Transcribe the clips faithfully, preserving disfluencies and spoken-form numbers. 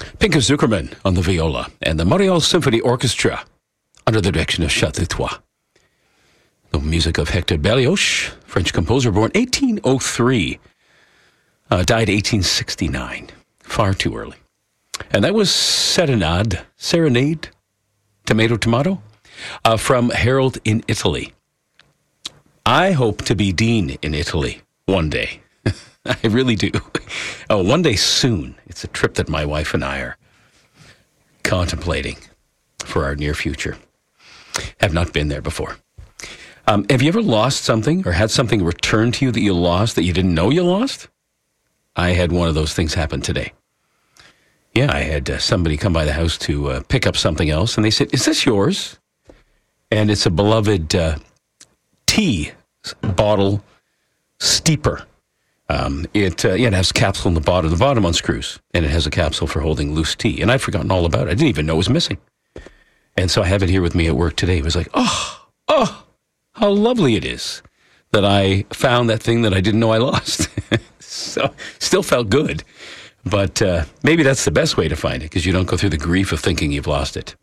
Pinka Zuckerman on the viola and the Montreal Symphony Orchestra under the direction of Château. The music of Hector Berlioz, French composer born eighteen oh three, uh, died eighteen sixty-nine. Far too early. And that was Serenade, Serenade, Tomato Tomato, uh, from Harold in Italy. I hope to be dean in Italy one day. I really do. Oh, one day soon. It's a trip that my wife and I are contemplating for our near future. Have not been there before. Um, have you ever lost something or had something returned to you that you lost that you didn't know you lost? I had one of those things happen today. Yeah, I had uh, somebody come by the house to uh, pick up something else, and they said, "Is this yours?" And it's a beloved uh, tea bottle steeper. Um, it, uh, yeah, it has a capsule in the bottom, the bottom unscrews, and it has a capsule for holding loose tea. And I'd forgotten all about it. I didn't even know it was missing. And so I have it here with me at work today. It was like, oh, oh, how lovely it is that I found that thing that I didn't know I lost. So still felt good. But uh, maybe that's the best way to find it, because you don't go through the grief of thinking you've lost it.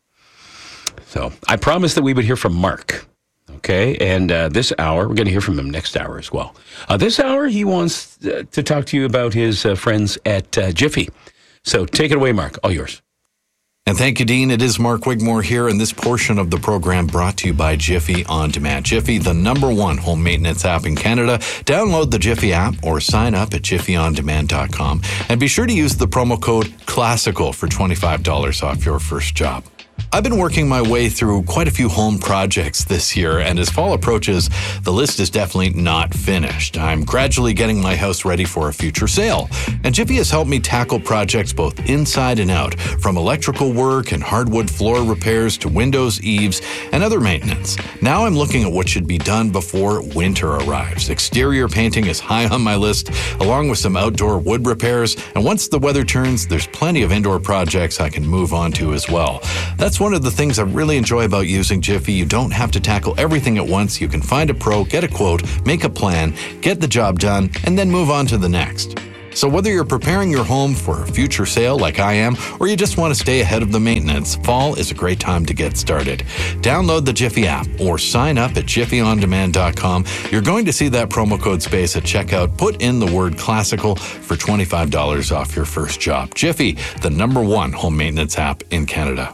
So I promised that we would hear from Mark. Okay, and uh, this hour, we're going to hear from him next hour as well. Uh, this hour, he wants uh, to talk to you about his uh, friends at uh, Jiffy. So take it away, Mark. All yours. And thank you, Dean. It is Mark Wigmore here, and this portion of the program brought to you by Jiffy On Demand. Jiffy, the number one home maintenance app in Canada. Download the Jiffy app or sign up at jiffy on demand dot com. And be sure to use the promo code CLASSICAL for twenty-five dollars off your first job. I've been working my way through quite a few home projects this year, and as fall approaches, the list is definitely not finished. I'm gradually getting my house ready for a future sale, and Jiffy has helped me tackle projects both inside and out, from electrical work and hardwood floor repairs to windows, eaves, and other maintenance. Now I'm looking at what should be done before winter arrives. Exterior painting is high on my list, along with some outdoor wood repairs, and once the weather turns, there's plenty of indoor projects I can move on to as well. That's one of the things I really enjoy about using Jiffy. You don't have to tackle everything at once. You can find a pro, get a quote, make a plan, get the job done, and then move on to the next. So whether you're preparing your home for a future sale like I am, or you just want to stay ahead of the maintenance, fall is a great time to get started. Download the Jiffy app or sign up at jiffy on demand dot com. You're going to see that promo code space at checkout. Put in the word classical for twenty-five dollars off your first job. Jiffy, the number one home maintenance app in Canada.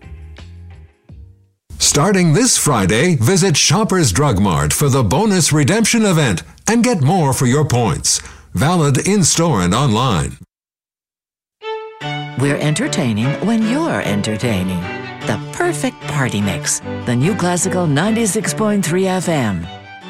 Starting this Friday, visit Shoppers Drug Mart for the bonus redemption event and get more for your points. Valid in-store and online. We're entertaining when you're entertaining. The perfect party mix. The New Classical ninety-six point three F M.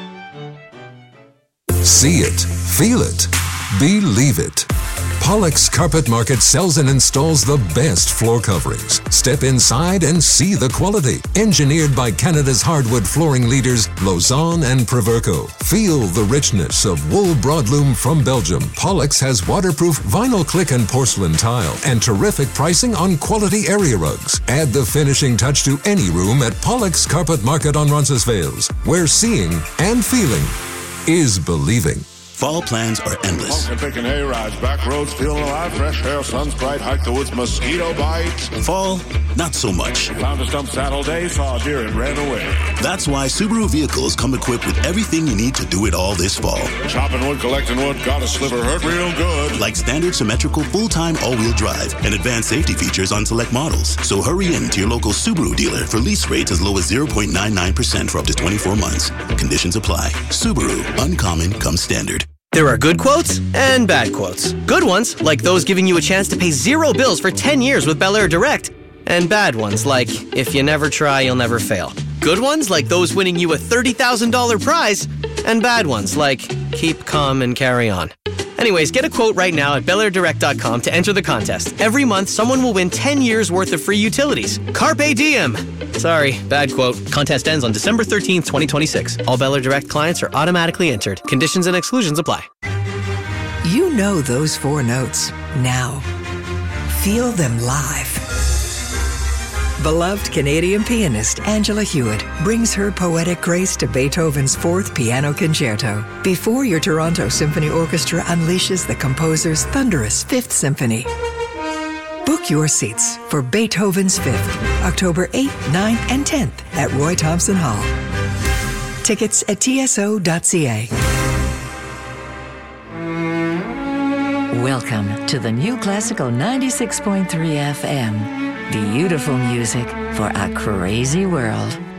See it, feel it, believe it. Pollock's Carpet Market sells and installs the best floor coverings. Step inside and see the quality. Engineered by Canada's hardwood flooring leaders, Lausanne and Proverco. Feel the richness of wool broadloom from Belgium. Pollock's has waterproof vinyl click and porcelain tile and terrific pricing on quality area rugs. Add the finishing touch to any room at Pollock's Carpet Market on Roncesvalles, where seeing and feeling is believing. Fall plans are endless. Pumpkin picking A-rides, back roads, feeling alive, fresh air, sun's bright, hike the woods, mosquito bites. Fall, not so much. Found a stump saddle day, saw a deer and ran away. That's why Subaru vehicles come equipped with everything you need to do it all this fall. Chopping wood, collecting wood, got a sliver, hurt real good. Like standard symmetrical full-time all-wheel drive and advanced safety features on select models. So hurry in to your local Subaru dealer for lease rates as low as zero point nine nine percent for up to twenty-four months. Conditions apply. Subaru, uncommon comes standard. There are good quotes and bad quotes. Good ones, like those giving you a chance to pay zero bills for ten years with Bel Air Direct. And bad ones, like, if you never try, you'll never fail. Good ones, like those winning you a thirty thousand dollars prize. And bad ones, like, keep calm and carry on. Anyways, get a quote right now at bel air direct dot com to enter the contest. Every month, someone will win ten years worth of free utilities. Carpe diem! Sorry, bad quote. Contest ends on December thirteenth, twenty twenty-six. All Bel Air Direct clients are automatically entered. Conditions and exclusions apply. You know those four notes. Now, feel them live. Beloved Canadian pianist Angela Hewitt brings her poetic grace to Beethoven's Fourth Piano Concerto before your Toronto Symphony Orchestra unleashes the composer's thunderous Fifth Symphony. Book Book your seats for Beethoven's Fifth, October eighth, ninth, and tenth at Roy Thompson Hall. Tickets at T S O dot C A. Welcome to the New Classical ninety-six point three F M. Beautiful music for a crazy world.